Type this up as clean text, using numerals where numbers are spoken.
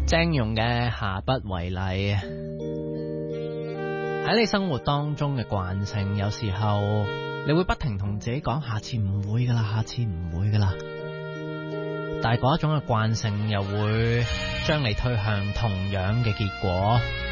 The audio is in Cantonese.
鄭融嘅下不為例，喺你生活當中嘅慣性，有時候你會不停同自己講下次唔會噶啦，下次唔會噶啦，但係嗰一種嘅慣性又會將你推向同樣嘅結果。